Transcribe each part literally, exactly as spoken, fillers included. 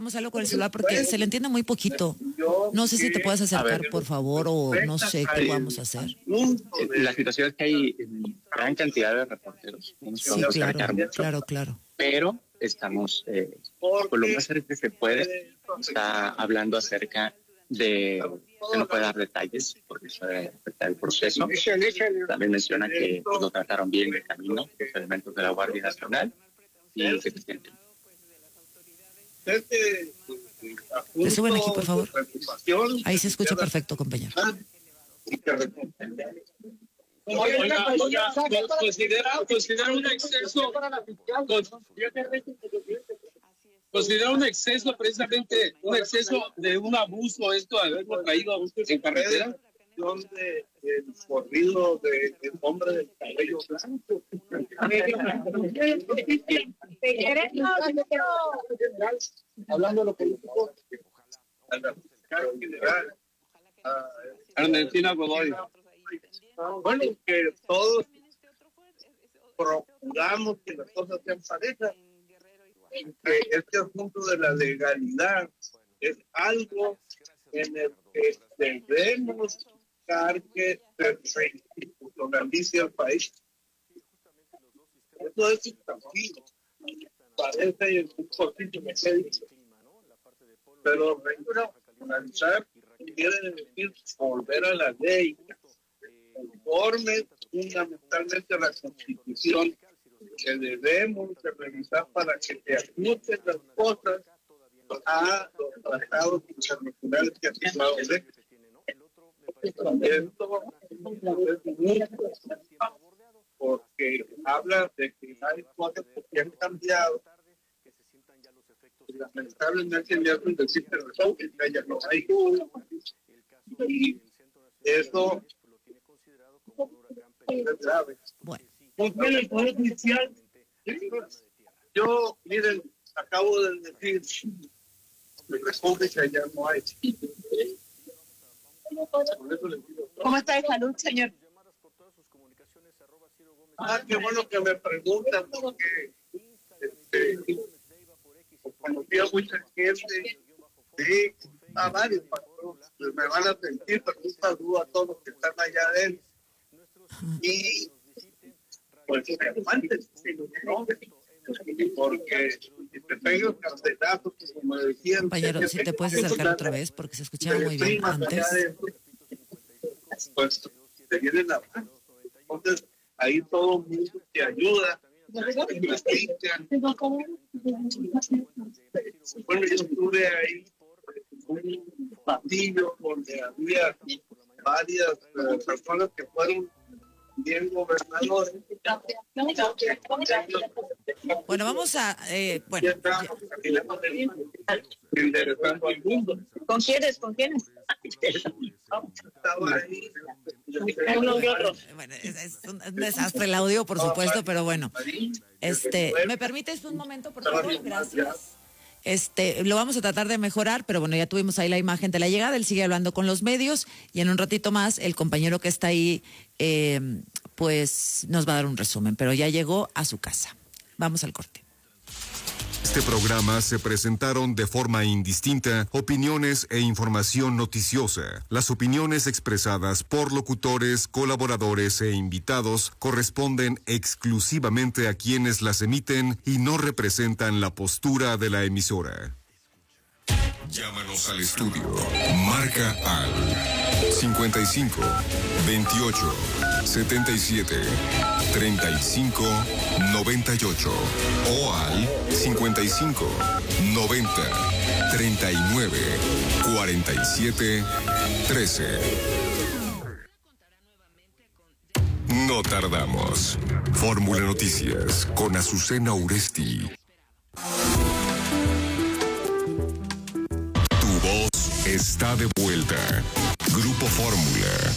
hacemos algo con el celular porque se le entiende muy poquito. No sé si te puedes acercar, por favor, o no sé qué vamos a hacer. La situación es que hay gran cantidad de reporteros. Sí, claro, claro, claro. Pero estamos, eh, por lo más cerca que se puede, está hablando acerca de que no puede dar detalles porque eso debe afectar el proceso. También menciona que pues, lo trataron bien en el camino, los elementos de la Guardia Nacional y que se sienten. ¿Le suben aquí, por favor? Ahí se escucha perfecto, compañero. Oiga, oiga, considera, considera un exceso, considera un exceso, precisamente un exceso de un abuso esto de haberlo traído en carretera. De, el corrido del de hombre del cabello blanco. Hablando de lo político, al fiscal general Ernestina Godoy. Bueno, que todos procuramos que las cosas sean parejas, que este asunto de la legalidad es algo en el que debemos que se institucionalice el país. Eso es intangible. Parece un poquito me sé dicho. Pero analizar quiere decir volver a la ley, conforme fundamentalmente a la Constitución, que debemos de revisar para que se ajusten las cosas a los tratados internacionales que ha firmado el esto porque habla de que hay cosas que han cambiado y lamentablemente ya no existe que ya no hay y eso es grave. Bueno. Porque el Poder Judicial, yo, miren, acabo de decir, me responde que allá no hay. ¿Cómo está de salud, señor? Ah, qué bueno que me preguntan, porque este, conocía mucha gente, sí, a varios pastores, me van a sentir, pero un saludo a todos los que están allá adentro. Y pues antes, ¿no? Porque si te pegas cartelazos, como decían. Compañero, si te puedes acercar otra vez, porque se escuchaba muy bien antes. Pues te vienen la mano. Entonces, ahí todo el mundo te ayuda. Bueno, yo estuve ahí en un pasillo donde había varias uh, personas que fueron bien gobernadores. Bueno, vamos a... Eh, bueno, ¿Con quiénes? ¿Con quiénes? Uno y otro. Bueno, es, es un desastre el audio, por supuesto, pero bueno. Este, ¿me permites un momento, por favor? Gracias. Este, lo vamos a tratar de mejorar, pero bueno, ya tuvimos ahí la imagen de la llegada, él sigue hablando con los medios y en un ratito más el compañero que está ahí, eh, pues nos va a dar un resumen, pero ya llegó a su casa. Vamos al corte. Este programa se presentaron de forma indistinta opiniones e información noticiosa. Las opiniones expresadas por locutores, colaboradores e invitados corresponden exclusivamente a quienes las emiten y no representan la postura de la emisora. Llámanos al estudio. Marca al cincuenta y cinco, veintiocho, setenta y siete, treinta y cinco, noventa y ocho o al cincuenta y cinco, noventa, treinta y nueve, cuarenta y siete, trece. No tardamos. Fórmula Noticias con Azucena Uresti. Está de vuelta. Grupo Fórmula.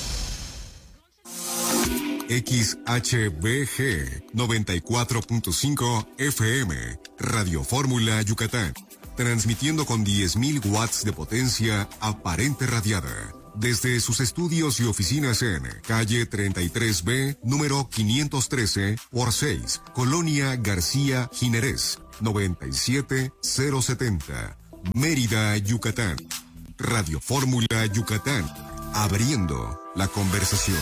X H B G noventa y cuatro punto cinco F M. Radio Fórmula Yucatán. Transmitiendo con diez mil watts de potencia aparente radiada. Desde sus estudios y oficinas en calle treinta y tres B, número quinientos trece por seis, Colonia García Jiménez, noventa y siete mil setenta. Mérida, Yucatán. Radio Fórmula Yucatán. Abriendo la conversación.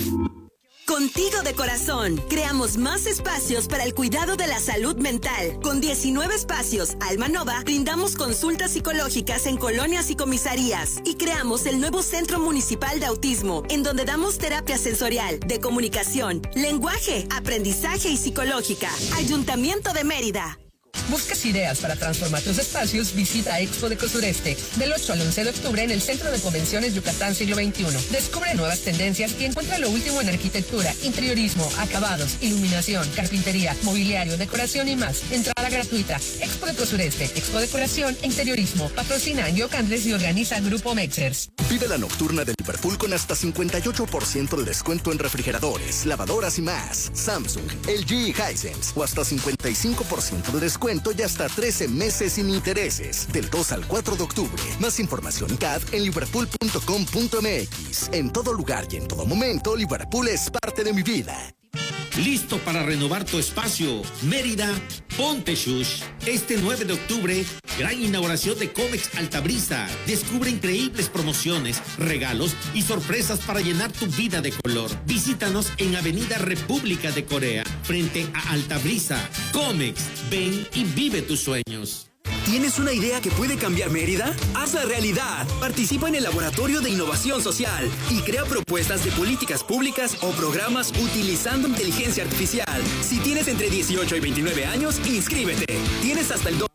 Contigo de corazón, creamos más espacios para el cuidado de la salud mental. Con diecinueve espacios, Alma Nova, brindamos consultas psicológicas en colonias y comisarías. Y creamos el nuevo Centro Municipal de Autismo, en donde damos terapia sensorial, de comunicación, lenguaje, aprendizaje y psicológica. Ayuntamiento de Mérida. ¿Buscas ideas para transformar tus espacios? Visita Expo Deco Sureste del ocho al once de octubre en el Centro de Convenciones Yucatán Siglo veintiuno. Descubre nuevas tendencias y encuentra lo último en arquitectura, interiorismo, acabados, iluminación, carpintería, mobiliario, decoración y más. Entrada gratuita. Expo Deco Sureste, Expo Decoración e Interiorismo. Patrocina Yoc Andrés y organiza Grupo Mexers. Vive la nocturna de Liverpool con hasta cincuenta y ocho por ciento de descuento en refrigeradores, lavadoras y más. Samsung, L G y Hisense. O hasta cincuenta y cinco por ciento de descuento y hasta trece meses sin intereses. Del dos al cuatro de octubre. Más información y C A D en liverpool punto com punto m x. En todo lugar y en todo momento, Liverpool es parte de mi vida. Listo para renovar tu espacio. Mérida, ponte shush. Este nueve de octubre, gran inauguración de Comex Altabrisa. Descubre increíbles promociones, regalos y sorpresas para llenar tu vida de color. Visítanos en Avenida República de Corea, frente a Altabrisa. Comex, ven y vive tus sueños. ¿Tienes una idea que puede cambiar Mérida? ¡Hazla realidad! Participa en el Laboratorio de Innovación Social y crea propuestas de políticas públicas o programas utilizando inteligencia artificial. Si tienes entre dieciocho y veintinueve años, inscríbete. Tienes hasta el dos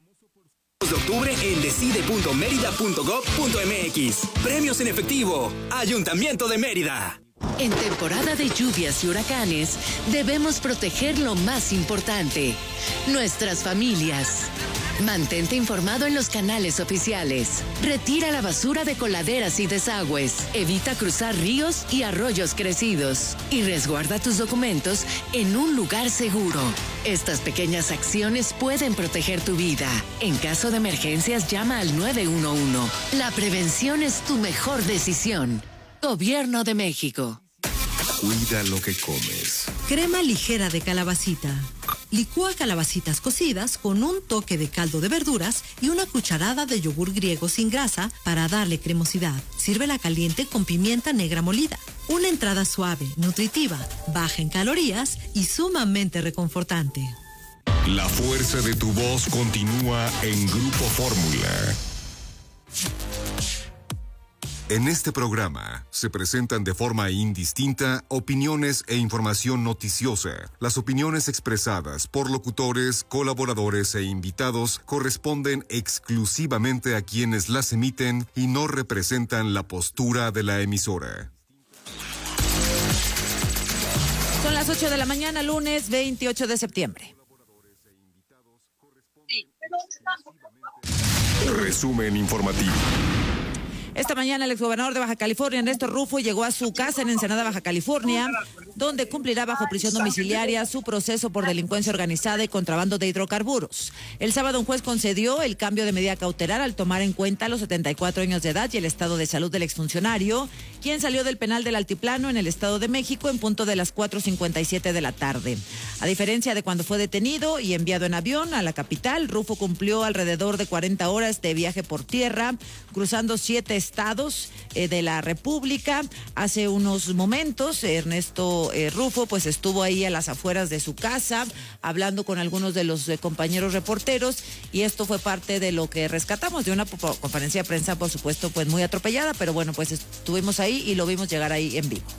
de octubre en decide punto mérida punto gob punto m x. Premios en efectivo. Ayuntamiento de Mérida. En temporada de lluvias y huracanes, debemos proteger lo más importante, nuestras familias. Mantente informado en los canales oficiales. Retira la basura de coladeras y desagües. Evita cruzar ríos y arroyos crecidos. Y resguarda tus documentos en un lugar seguro. Estas pequeñas acciones pueden proteger tu vida. En caso de emergencias, llama al nueve uno uno. La prevención es tu mejor decisión. Gobierno de México. Cuida lo que comes. Crema ligera de calabacita. Licúa calabacitas cocidas con un toque de caldo de verduras y una cucharada de yogur griego sin grasa para darle cremosidad. Sírvela caliente con pimienta negra molida. Una entrada suave, nutritiva, baja en calorías y sumamente reconfortante. La fuerza de tu voz continúa en Grupo Fórmula. En este programa se presentan de forma indistinta opiniones e información noticiosa. Las opiniones expresadas por locutores, colaboradores e invitados corresponden exclusivamente a quienes las emiten y no representan la postura de la emisora. Son las ocho de la mañana, lunes veintiocho de septiembre. Resumen informativo. Esta mañana el exgobernador de Baja California, Néstor Rufo, llegó a su casa en Ensenada, Baja California, donde cumplirá bajo prisión domiciliaria su proceso por delincuencia organizada y contrabando de hidrocarburos. El sábado un juez concedió el cambio de medida cautelar al tomar en cuenta los setenta y cuatro años de edad y el estado de salud del exfuncionario, quien salió del penal del Altiplano en el Estado de México en punto de las cuatro cincuenta y siete de la tarde. A diferencia de cuando fue detenido y enviado en avión a la capital, Rufo cumplió alrededor de cuarenta horas de viaje por tierra, cruzando siete estados eh, de la República. Hace unos momentos Ernesto eh, Rufo pues estuvo ahí a las afueras de su casa hablando con algunos de los eh, compañeros reporteros, y esto fue parte de lo que rescatamos de una conferencia de prensa, por supuesto pues muy atropellada, pero bueno, pues estuvimos ahí y lo vimos llegar ahí en vivo.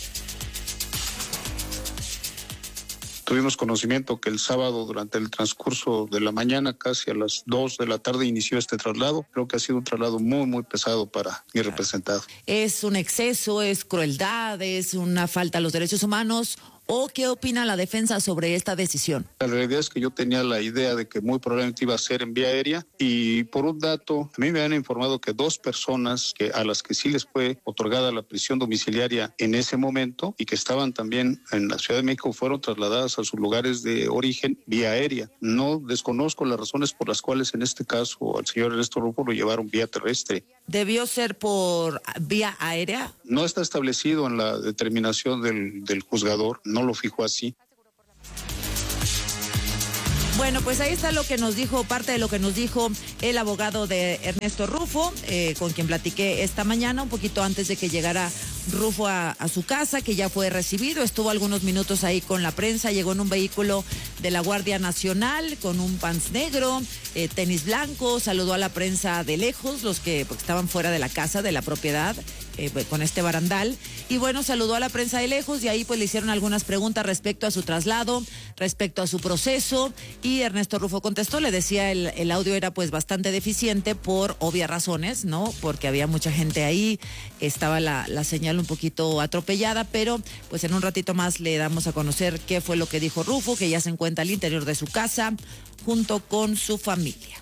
Tuvimos conocimiento que el sábado, durante el transcurso de la mañana, casi a las dos de la tarde, inició este traslado. Creo que ha sido un traslado muy, muy pesado para mi representado. ¿Es un exceso, es crueldad, es una falta a los derechos humanos? ¿O qué opina la defensa sobre esta decisión? La realidad es que yo tenía la idea de que muy probablemente iba a ser en vía aérea, y por un dato, a mí me han informado que dos personas que a las que sí les fue otorgada la prisión domiciliaria en ese momento y que estaban también en la Ciudad de México fueron trasladadas a sus lugares de origen vía aérea. No desconozco las razones por las cuales en este caso al señor Ernesto Rufo lo llevaron vía terrestre. ¿Debió ser por vía aérea? No está establecido en la determinación del, del juzgador, no lo fijó así. Bueno, pues ahí está lo que nos dijo, parte de lo que nos dijo el abogado de Ernesto Rufo, eh, con quien platiqué esta mañana, un poquito antes de que llegara Rufo a, a su casa, que ya fue recibido. Estuvo algunos minutos ahí con la prensa, llegó en un vehículo de la Guardia Nacional con un pants negro, eh, tenis blanco, saludó a la prensa de lejos, los que pues, estaban fuera de la casa, de la propiedad, eh, con este barandal. Y bueno, saludó a la prensa de lejos y ahí pues le hicieron algunas preguntas respecto a su traslado, respecto a su proceso, y Ernesto Rufo contestó. Le decía, el, el audio era pues bastante deficiente por obvias razones, ¿no? Porque había mucha gente ahí, estaba la, la señal un poquito atropellada, pero pues en un ratito más le damos a conocer qué fue lo que dijo Rufo, que ya se encuentra al interior de su casa junto con su familia.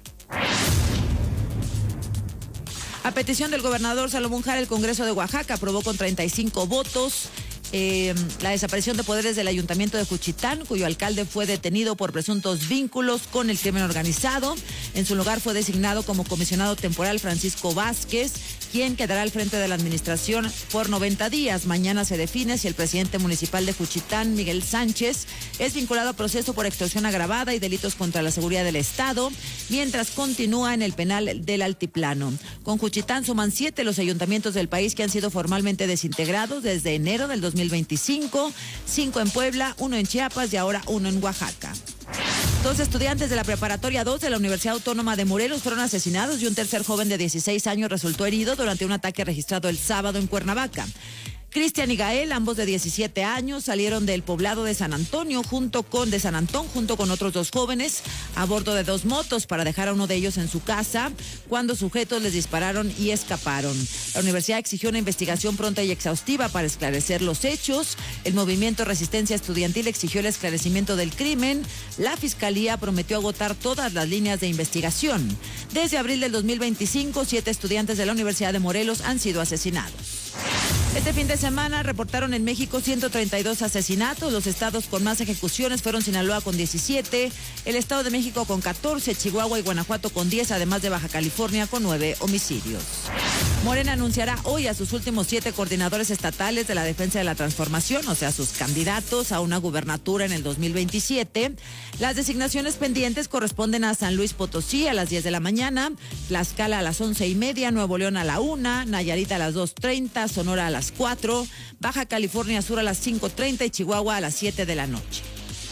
A petición del gobernador Salomón Jara, el Congreso de Oaxaca aprobó con treinta y cinco votos Eh, la desaparición de poderes del Ayuntamiento de Juchitán, cuyo alcalde fue detenido por presuntos vínculos con el crimen organizado. En su lugar fue designado como comisionado temporal Francisco Vázquez, quien quedará al frente de la administración por noventa días. Mañana se define si el presidente municipal de Juchitán, Miguel Sánchez, es vinculado a proceso por extorsión agravada y delitos contra la seguridad del Estado, mientras continúa en el penal del Altiplano. Con Juchitán suman siete los ayuntamientos del país que han sido formalmente desintegrados desde enero del dos mil veinticinco, cinco en Puebla, uno en Chiapas y ahora uno en Oaxaca. Dos estudiantes de la preparatoria dos de la Universidad Autónoma de Morelos fueron asesinados y un tercer joven de dieciséis años resultó herido durante un ataque registrado el sábado en Cuernavaca. Cristian y Gael, ambos de diecisiete años, salieron del poblado de San Antonio junto con de San Antón junto con otros dos jóvenes a bordo de dos motos para dejar a uno de ellos en su casa cuando sujetos les dispararon y escaparon. La universidad exigió una investigación pronta y exhaustiva para esclarecer los hechos. El movimiento Resistencia Estudiantil exigió el esclarecimiento del crimen. La fiscalía prometió agotar todas las líneas de investigación. Desde abril del dos mil veinticinco, siete estudiantes de la Universidad de Morelos han sido asesinados. Este fin de semana reportaron en México ciento treinta y dos asesinatos. Los estados con más ejecuciones fueron Sinaloa con diecisiete, el Estado de México con catorce, Chihuahua y Guanajuato con diez, además de Baja California con nueve homicidios. Morena anunciará hoy a sus últimos siete coordinadores estatales de la defensa de la transformación, o sea, sus candidatos a una gubernatura en el dos mil veintisiete. Las designaciones pendientes corresponden a San Luis Potosí a las diez de la mañana, Tlaxcala a las once y media, Nuevo León a la una, Nayarit a las dos treinta, Sonora a las cuatro, Baja California Sur a las cinco treinta y Chihuahua a las siete de la noche.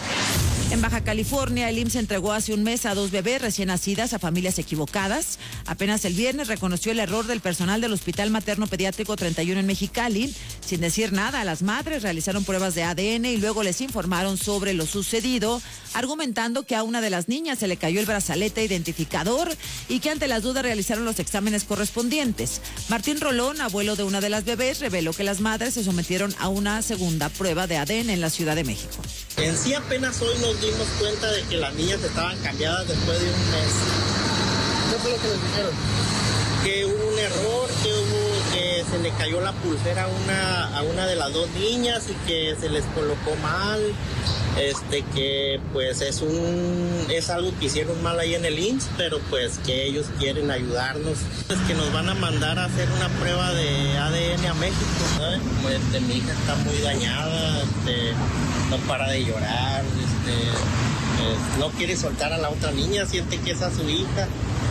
En Baja California, el I M S S entregó hace un mes a dos bebés recién nacidas a familias equivocadas. Apenas el viernes reconoció el error del personal del Hospital Materno Pediátrico treinta y uno en Mexicali. Sin decir nada a las madres, realizaron pruebas de A D N y luego les informaron sobre lo sucedido, argumentando que a una de las niñas se le cayó el brazalete identificador y que ante las dudas realizaron los exámenes correspondientes. Martín Rolón, abuelo de una de las bebés, reveló que las madres se sometieron a una segunda prueba de A D N en la Ciudad de México. En sí apenas hoy nos dimos cuenta de que las niñas estaban cambiadas después de un mes. ¿Qué fue lo que les dijeron? Que hubo un error, que hubo que se le cayó la pulsera a una, a una de las dos niñas y que se les colocó mal, este que pues es un es algo que hicieron mal ahí en el I M S S, pero pues que ellos quieren ayudarnos, pues que nos van a mandar a hacer una prueba de A D N a México, ¿sabes? Pues, mi hija está muy dañada, este, no para de llorar, este, eh, no quiere soltar a la otra niña, siente que esa es su hija.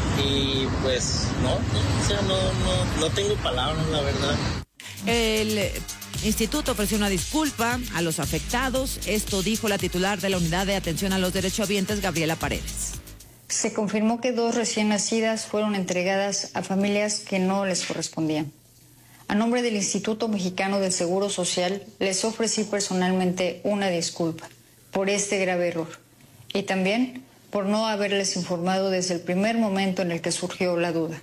Y pues no, o sea, no, no, no tengo palabras, la verdad. El instituto ofreció una disculpa a los afectados. Esto dijo la titular de la Unidad de Atención a los Derechohabientes, Gabriela Paredes. Se confirmó que dos recién nacidas fueron entregadas a familias que no les correspondían. A nombre del Instituto Mexicano del Seguro Social, les ofrecí personalmente una disculpa por este grave error y también por no haberles informado desde el primer momento en el que surgió la duda.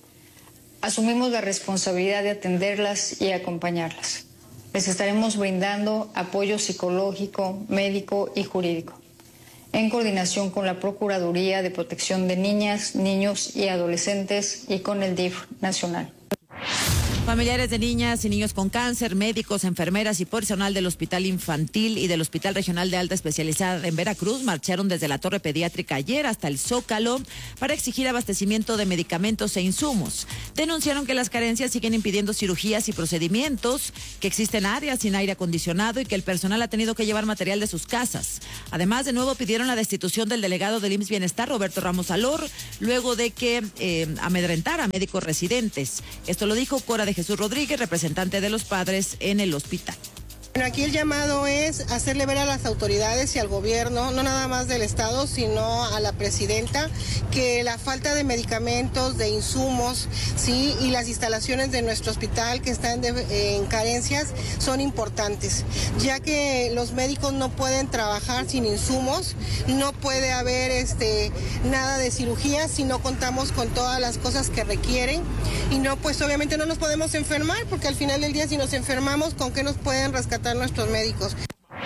Asumimos la responsabilidad de atenderlas y acompañarlas. Les estaremos brindando apoyo psicológico, médico y jurídico, en coordinación con la Procuraduría de Protección de Niñas, Niños y Adolescentes y con el D I F nacional. Familiares de niñas y niños con cáncer, médicos, enfermeras y personal del Hospital Infantil y del Hospital Regional de Alta Especialidad en Veracruz marcharon desde la Torre Pediátrica ayer hasta el Zócalo para exigir abastecimiento de medicamentos e insumos. Denunciaron que las carencias siguen impidiendo cirugías y procedimientos, que existen áreas sin aire acondicionado y que el personal ha tenido que llevar material de sus casas. Además, de nuevo pidieron la destitución del delegado del I M S S Bienestar, Roberto Ramos Alor, luego de que eh, amedrentara a médicos residentes. Esto lo dijo Cora de Jesús Rodríguez, representante de los padres en el hospital. Bueno, aquí el llamado es hacerle ver a las autoridades y al gobierno, no nada más del Estado, sino a la presidenta, que la falta de medicamentos, de insumos, sí, y las instalaciones de nuestro hospital que están de, en carencias son importantes, ya que los médicos no pueden trabajar sin insumos, no puede haber este nada de cirugía si no contamos con todas las cosas que requieren, y no, pues obviamente no nos podemos enfermar, porque al final del día si nos enfermamos, ¿con qué nos pueden rescatar nuestros médicos?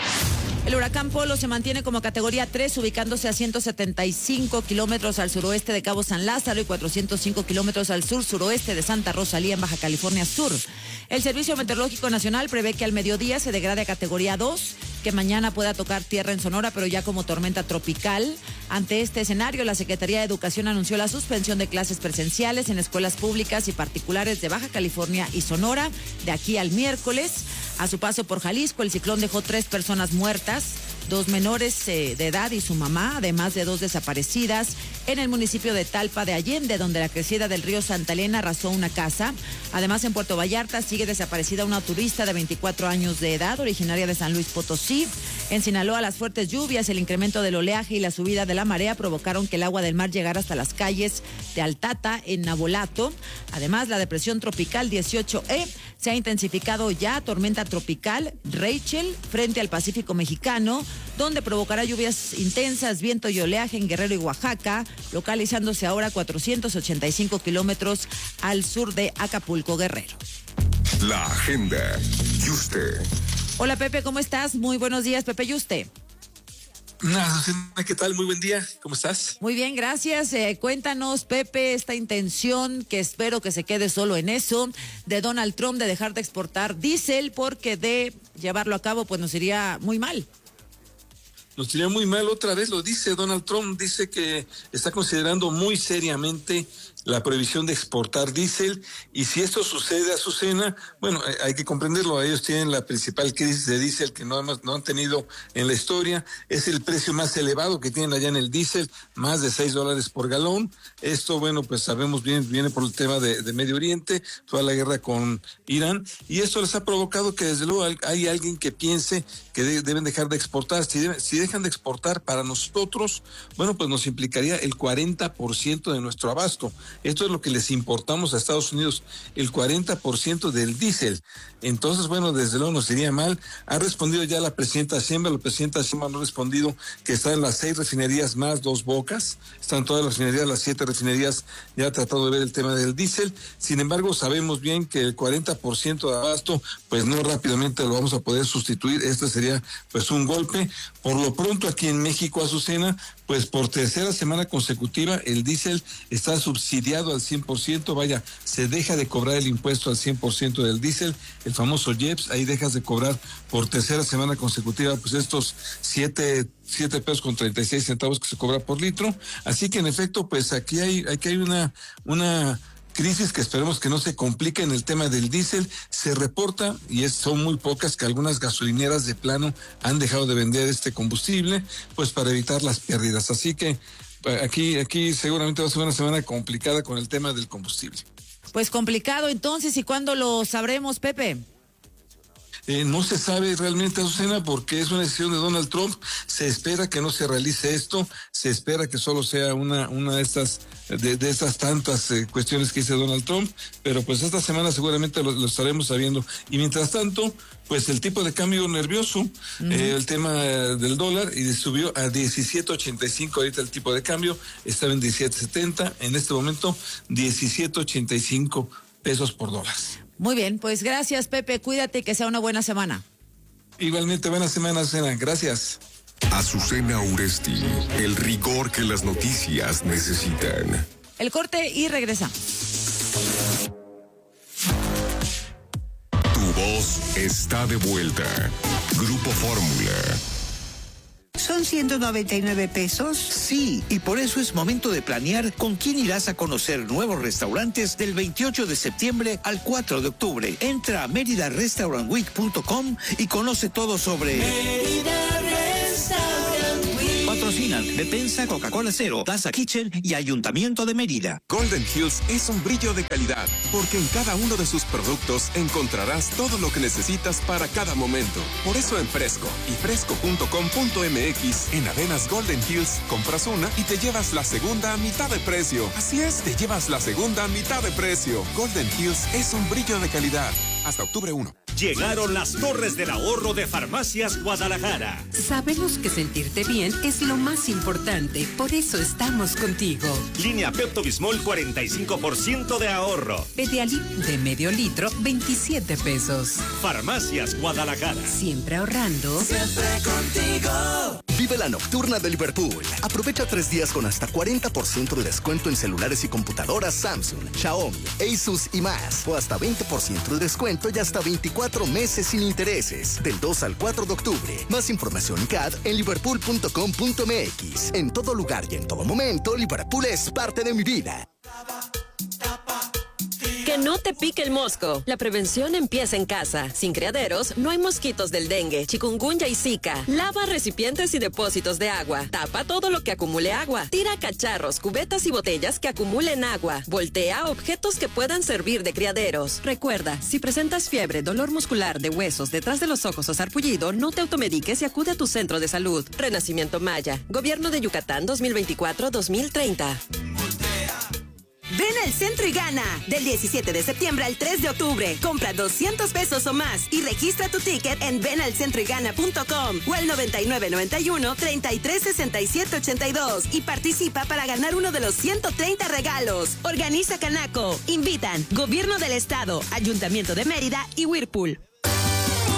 El huracán Polo se mantiene como categoría tres, ubicándose a ciento setenta y cinco kilómetros al suroeste de Cabo San Lázaro y cuatrocientos cinco kilómetros al sur-suroeste de Santa Rosalía, en Baja California Sur. El Servicio Meteorológico Nacional prevé que al mediodía se degrade a categoría dos, que mañana pueda tocar tierra en Sonora, pero ya como tormenta tropical. Ante este escenario, la Secretaría de Educación anunció la suspensión de clases presenciales en escuelas públicas y particulares de Baja California y Sonora de aquí al miércoles. A su paso por Jalisco, el ciclón dejó tres personas muertas, dos menores eh, de edad y su mamá, además de dos desaparecidas en el municipio de Talpa de Allende, donde la crecida del río Santa Elena arrasó una casa. Además, en Puerto Vallarta sigue desaparecida una turista de veinticuatro años de edad, originaria de San Luis Potosí. En Sinaloa, las fuertes lluvias, el incremento del oleaje y la subida de la marea provocaron que el agua del mar llegara hasta las calles de Altata, en Nabolato. Además, la depresión tropical dieciocho E se ha intensificado ya, tormenta tropical Rachel, frente al Pacífico mexicano, donde provocará lluvias intensas, viento y oleaje en Guerrero y Oaxaca, localizándose ahora a cuatrocientos ochenta y cinco kilómetros al sur de Acapulco, Guerrero. La agenda. Yuste. Hola Pepe, ¿cómo estás? Muy buenos días, Pepe Yuste. ¿Qué tal? Muy buen día. ¿Cómo estás? Muy bien, gracias. Eh, cuéntanos, Pepe, esta intención, que espero que se quede solo en eso, de Donald Trump de dejar de exportar diésel, porque de llevarlo a cabo pues nos iría muy mal. Nos iría muy mal, otra vez lo dice Donald Trump, dice que está considerando muy seriamente la prohibición de exportar diésel, y si esto sucede, Azucena, bueno, hay que comprenderlo, ellos tienen la principal crisis de diésel que no, no han tenido en la historia, es el precio más elevado que tienen allá en el diésel, más de seis dólares por galón. Esto, bueno, pues sabemos bien, viene por el tema de, de Medio Oriente, toda la guerra con Irán, y esto les ha provocado que desde luego hay alguien que piense que de, deben dejar de exportar. Si, deben, si dejan de exportar para nosotros, bueno, pues nos implicaría el cuarenta por ciento de nuestro abasto. Esto es lo que les importamos a Estados Unidos, el cuarenta por ciento del diésel. Entonces, bueno, desde luego nos iría mal. Ha respondido ya la presidenta Sheinbaum, la presidenta Sheinbaum ha respondido que están las seis refinerías más Dos Bocas, están todas las refinerías, las siete refinerías ya ha tratado de ver el tema del diésel. Sin embargo, sabemos bien que el cuarenta por ciento de abasto, pues no rápidamente lo vamos a poder sustituir. Este sería pues un golpe. Por lo pronto aquí en México, Azucena, pues por tercera semana consecutiva el diésel está subsidiado al cien por ciento, vaya, se deja de cobrar el impuesto al cien por ciento del diésel, el famoso I E P S, ahí dejas de cobrar por tercera semana consecutiva pues estos siete, siete pesos con treinta y seis centavos que se cobra por litro. Así que en efecto, pues aquí hay, aquí hay una, una crisis que esperemos que no se complique en el tema del diésel. Se reporta, y es, son muy pocas, que algunas gasolineras de plano han dejado de vender este combustible, pues para evitar las pérdidas. Así que aquí, aquí seguramente va a ser una semana complicada con el tema del combustible. Pues complicado entonces, ¿y cuándo lo sabremos, Pepe? Eh, no se sabe realmente, Azucena, porque es una decisión de Donald Trump. Se espera que no se realice esto, se espera que solo sea una una de estas de, de estas tantas eh, cuestiones que dice Donald Trump, pero pues esta semana seguramente lo, lo estaremos sabiendo. Y mientras tanto, pues el tipo de cambio nervioso, uh-huh. eh, el tema del dólar, y subió a diecisiete ochenta y cinco ahorita el tipo de cambio, estaba en diecisiete setenta, en este momento diecisiete ochenta y cinco pesos por dólar. Muy bien, pues gracias, Pepe, cuídate y que sea una buena semana. Igualmente, buena semana, Azucena, gracias. Azucena Uresti, el rigor que las noticias necesitan. El corte y regresamos. dos está de vuelta. Grupo Fórmula. ¿Son ciento noventa y nueve pesos? Sí, y por eso es momento de planear con quién irás a conocer nuevos restaurantes del veintiocho de septiembre al cuatro de octubre. Entra a mérida restaurant week punto com y conoce todo sobre... Mérida Restaurant Week. Patrocinan Bepensa, Coca-Cola Cero, Plaza Kitchen y Ayuntamiento de Mérida. Golden Hills es un brillo de calidad, porque en cada uno de sus productos encontrarás todo lo que necesitas para cada momento. Por eso en Fresco y fresco punto com punto m x, en Avenas Golden Hills, compras una y te llevas la segunda a mitad de precio. Así es, te llevas la segunda a mitad de precio. Golden Hills es un brillo de calidad. Hasta octubre primero. Llegaron las torres del ahorro de Farmacias Guadalajara. Sabemos que sentirte bien es lo más importante, por eso estamos contigo. Línea Pepto-Bismol, cuarenta y cinco por ciento de ahorro. Pedialip de medio litro, veintisiete pesos. Farmacias Guadalajara. Siempre ahorrando. Siempre contigo. Vive la nocturna de Liverpool. Aprovecha tres días con hasta cuarenta por ciento de descuento en celulares y computadoras Samsung, Xiaomi, Asus y más. O hasta veinte por ciento de descuento y hasta veinticuatro meses sin intereses. Del dos al cuatro de octubre. Más información C A D en liverpool punto com punto m x. En todo lugar y en todo momento, Liverpool es parte de mi vida. Que no te pique el mosco. La prevención empieza en casa. Sin criaderos, no hay mosquitos del dengue, chikungunya y zika. Lava recipientes y depósitos de agua. Tapa todo lo que acumule agua. Tira cacharros, cubetas y botellas que acumulen agua. Voltea objetos que puedan servir de criaderos. Recuerda, si presentas fiebre, dolor muscular de huesos, detrás de los ojos o sarpullido, no te automediques y acude a tu centro de salud. Renacimiento Maya. Gobierno de Yucatán dos mil veinticuatro a dos mil treinta. Ven al centro y gana. Del diecisiete de septiembre al tres de octubre. Compra doscientos pesos o más y registra tu ticket en ven al centro y gana punto com o al noventa y nueve noventa y uno treinta y tres sesenta y siete ochenta y dos y participa para ganar uno de los ciento treinta regalos. Organiza Canaco. Invitan Gobierno del Estado, Ayuntamiento de Mérida y Whirlpool.